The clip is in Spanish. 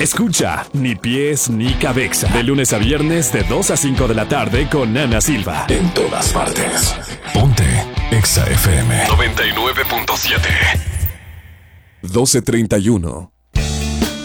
Escucha Ni Pies ni Cabeza. De lunes a viernes de 2 a 5 de la tarde con Ana Silva. En todas partes. Ponte Exa FM 99.7. 12:31.